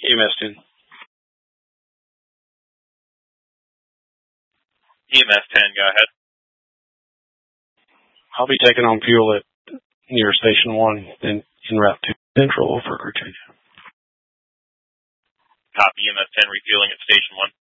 EMS 10. EMS 10, go ahead. I'll be taking on fuel at near Station 1 in route to Central for crew change. Copy. EMS 10 refueling at Station 1.